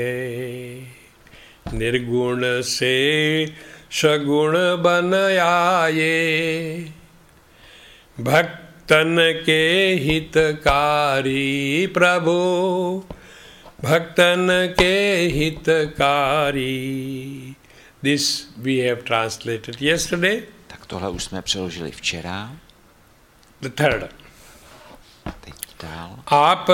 निर्गुण से सगुण बन आए, भक्तन के हितकारी प्रभु, भक्तन के हितकारी. This we have translated yesterday. Tak tohle už jsme přeložili včera. The third. Teď dál. आप